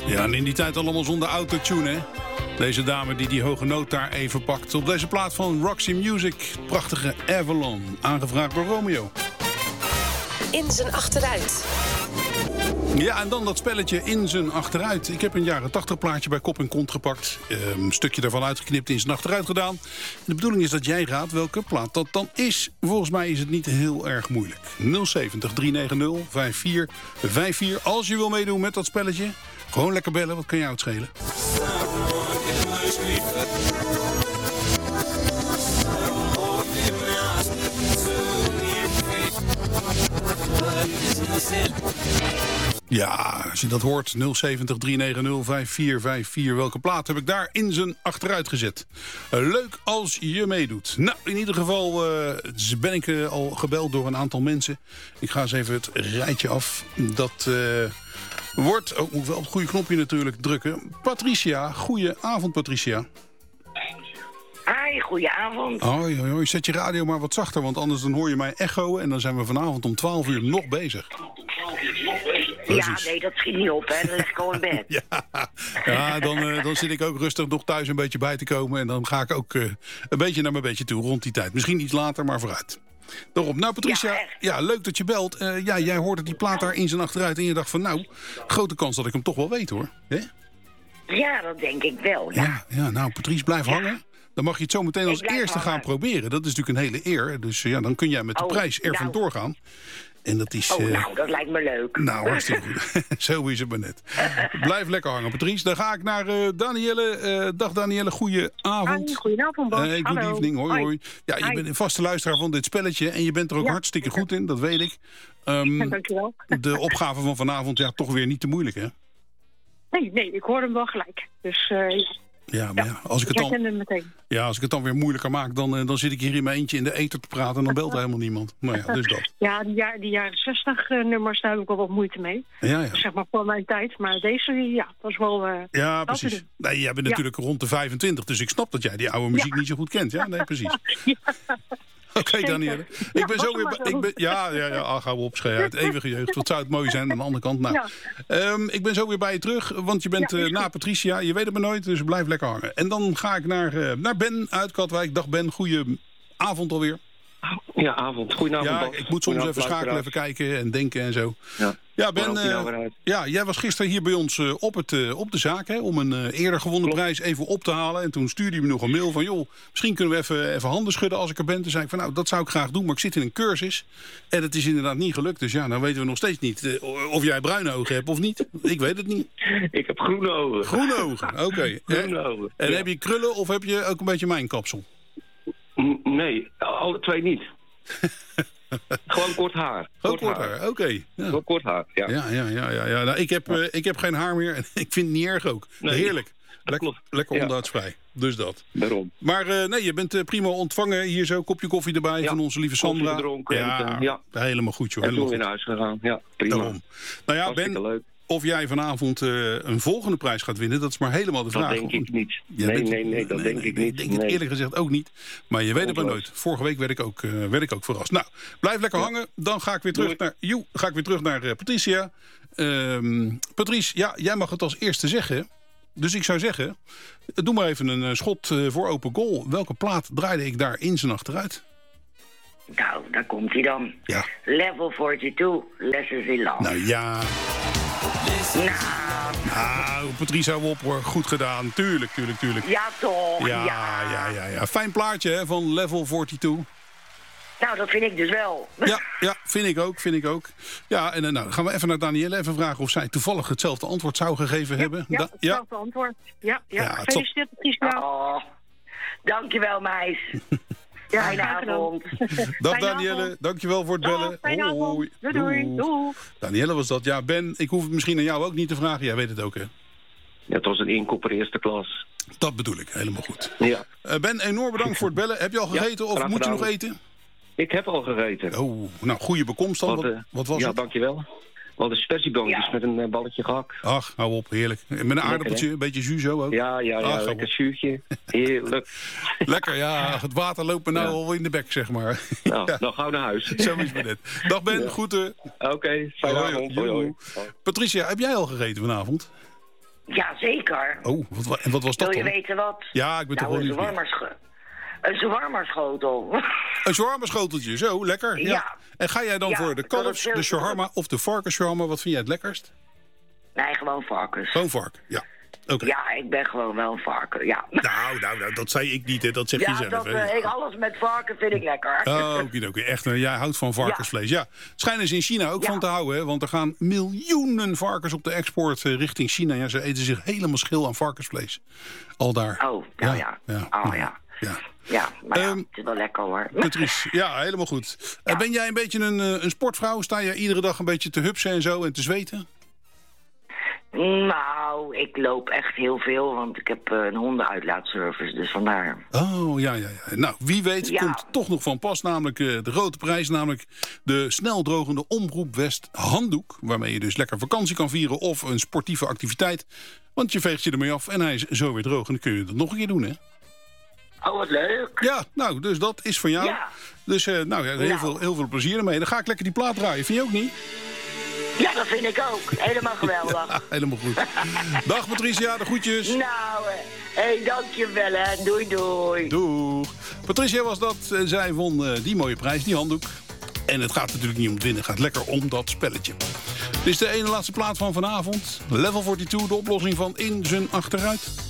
Ja, en in die tijd allemaal zonder autotune, hè? Deze dame die hoge noot daar even pakt. Op deze plaat van Roxy Music. Prachtige Avalon. Aangevraagd door Romeo. In zijn achteruit. Ja, en dan dat spelletje in zijn achteruit. Ik heb een jaren 80 plaatje bij Kop en Kont gepakt. Een stukje daarvan uitgeknipt, in zijn achteruit gedaan. De bedoeling is dat jij raadt welke plaat dat dan is. Volgens mij is het niet heel erg moeilijk. 070 390 5454. Als je wil meedoen met dat spelletje, gewoon lekker bellen. Wat kan jou het schelen? Ja, als je dat hoort, 070 390 5454. Welke plaat heb ik daar in zijn achteruit gezet? Leuk als je meedoet. Nou, in ieder geval ben ik al gebeld door een aantal mensen. Ik ga eens even het rijtje af. Dat wordt... Oh, moet wel op het goede knopje natuurlijk drukken. Patricia, goeie avond Patricia. Hi, goedenavond. Hoi, zet je radio maar wat zachter, want anders dan hoor je mij echoen en dan zijn we vanavond om 12 uur nog bezig. Precies. Ja, nee, dat schiet niet op, hè. Dan lig ik al in bed. ja dan zit ik ook rustig nog thuis een beetje bij te komen en dan ga ik ook een beetje naar mijn bedje toe rond die tijd. Misschien iets later, maar vooruit. Daarop. Nou, Patricia, ja, leuk dat je belt. Jij hoorde die plaat daar in zijn achteruit en je dacht van, nou, grote kans dat ik hem toch wel weet, hoor. Hè? Ja, dat denk ik wel, ja. Ja, nou, Patrice, blijf hangen. Dan mag je het zo meteen als eerste gaan proberen. Dat is natuurlijk een hele eer. Dus ja, dan kun jij met de prijs er vandoor gaan. En dat is... nou, dat lijkt me leuk. Nou, hartstikke goed. Zo is het maar net. Blijf lekker hangen, Patrice. Dan ga ik naar Danielle. Dag Danielle, goeie avond. Goedenavond, Bas. Good evening, hoi. Ja, je bent een vaste luisteraar van dit spelletje. En je bent er ook hartstikke goed in, dat weet ik. Dankjewel. De opgave van vanavond, ja, toch weer niet te moeilijk, hè? Nee, ik hoor hem wel gelijk. Dus ja, maar ja, als ik het dan weer moeilijker maak, dan zit ik hier in mijn eentje in de ether te praten en dan belt er helemaal niemand. Nou ja, dus dat. Ja, die jaren 60 nummers, daar heb ik wel wat moeite mee. Ja. Zeg maar voor mijn tijd. Maar deze, ja, dat is wel... ja, precies. Nee, jij bent natuurlijk rond de 25, dus ik snap dat jij die oude muziek niet zo goed kent. Ja, nee, precies. Oké, Danielle. Ik ben zo weer... Ja, gaan we op uit. Eeuwige jeugd. Wat zou het mooi zijn aan de andere kant. Nou, ik ben zo weer bij je terug, want je bent na Patricia. Je weet het maar nooit, dus blijf lekker hangen. En dan ga ik naar Ben uit Katwijk. Dag Ben, goeie avond alweer. Ja, avond. Goedenavond. Ja, ik moet soms even schakelen, even kijken en denken en zo. Ja, Ben, jij was gisteren hier bij ons op de zaak, hè, om een eerder gewonnen prijs even op te halen. En toen stuurde je me nog een mail van, joh, misschien kunnen we even handen schudden als ik er ben. Toen zei ik van, nou, dat zou ik graag doen, maar ik zit in een cursus. En het is inderdaad niet gelukt. Dus ja, nou weten we nog steeds niet of jij bruine ogen hebt of niet. Ik weet het niet. Ik heb groene ogen. Groene ogen, oké. Groene ogen. En heb je krullen of heb je ook een beetje mijn kapsel? Nee, alle twee niet. Gewoon kort haar. Kort haar, oké. Ja. Gewoon kort haar, ja. Ja. Nou, ik heb geen haar meer en ik vind het niet erg ook. Nee, heerlijk. Lekker onderhoudsvrij. Dus dat. Daarom. Maar nee, je bent prima ontvangen. Hier zo, kopje koffie erbij van onze lieve Sandra. Gedronken. Ja, helemaal goed, joh. En toen weer naar huis gegaan. Ja, prima. Daarom. Nou ja, Ben, leuk. Of jij vanavond een volgende prijs gaat winnen, dat is maar helemaal de vraag. Dat denk ik niet. Nee, dat denk ik niet. Ik denk het eerlijk gezegd ook niet. Maar je weet het maar nooit. Vorige week werd ik ook verrast. Nou, blijf lekker hangen. Dan ga ik weer terug naar Patricia. Patrice, ja, jij mag het als eerste zeggen. Dus ik zou zeggen, doe maar even een schot voor open goal. Welke plaat draaide ik daar in zijn achteruit? Nou, daar komt hij dan. Ja. Level 42, Lessons in Love. Nou ja. Nou, Patrice, hou op hoor. Goed gedaan. Tuurlijk. Ja, toch? Ja. Fijn plaatje hè, van Level 42. Nou, dat vind ik dus wel. Ja, vind ik ook. Ja, en nou gaan we even naar Danielle even vragen of zij toevallig hetzelfde antwoord zou gegeven hebben. Hetzelfde antwoord. Ja. Gefeliciteerd, Patricia. Oh, dankjewel, meis. Fijne avond. Dag Danielle, dankjewel voor het bellen. Fijne avond. Doei. Danielle was dat. Ja, Ben, ik hoef het misschien aan jou ook niet te vragen. Jij weet het ook, hè? Ja, het was een inkoper eerste klas. Dat bedoel ik, helemaal goed. Ja. Ben, enorm bedankt voor het bellen. Heb je al gegeten of moet je nog eten? Ik heb al gegeten. Oh, nou, goede bekomst dan. Wat was het? Ja, dankjewel. Wel de spersieboontjes met een balletje gehakt. Ach, hou op, heerlijk. Met een aardappeltje, een beetje jus zo ook. Ja, lekker zuurtje. Heerlijk. Lekker, ja. Het water loopt me nou al in de bek, zeg maar. Nou, dan gauw naar huis. Zo is het net. Dag Ben, groeten. Oké, fijne avond. Hoi. Patricia, heb jij al gegeten vanavond? Ja, zeker. Oh, en wat was dat Wil dan? je weten wat? Ja, ik ben toch wel nieuwsgierig. Een shawarma-schotel. Een shawarma-schoteltje, zo, lekker. Ja. Ja. En ga jij dan voor de kalfs, de shawarma of de varkensshawarma? Wat vind jij het lekkerst? Nee, gewoon varkens. Gewoon varken, ja. Oké. Ja, ik ben gewoon wel een varken, ja. Nou, dat zei ik niet, hè. Dat zeg je zelf. Alles met varken vind ik lekker. Oh, oké. Echt, jij houdt van varkensvlees. Ja. Schijnen ze in China ook van te houden, hè? Want er gaan miljoenen varkens op de export richting China. Ja, ze eten zich helemaal schil aan varkensvlees. Al daar. Oh, ja. Ja, maar het is wel lekker hoor. Patrice, ja, helemaal goed. Ja. Ben jij een beetje een sportvrouw? Sta je iedere dag een beetje te hupsen en zo en te zweten? Nou, ik loop echt heel veel, want ik heb een hondenuitlaatservice, dus vandaar. Oh, ja. Nou, wie weet komt toch nog van pas, namelijk de grote prijs, namelijk de sneldrogende Omroep West handdoek, waarmee je dus lekker vakantie kan vieren of een sportieve activiteit. Want je veegt je ermee af en hij is zo weer droog en dan kun je dat nog een keer doen, hè? Oh, wat leuk. Ja, nou, dus dat is van jou. Ja. Dus heel veel plezier ermee. Dan ga ik lekker die plaat draaien, vind je ook niet? Ja, dat vind ik ook. Helemaal geweldig. Ja, helemaal goed. Dag Patricia, de groetjes. Nou, dankjewel hè. Doei. Doeg. Patricia was dat. Zij won die mooie prijs, die handdoek. En het gaat natuurlijk niet om het winnen. Het gaat lekker om dat spelletje. Dit is de ene laatste plaat van vanavond. Level 42, de oplossing van In zijn Achteruit.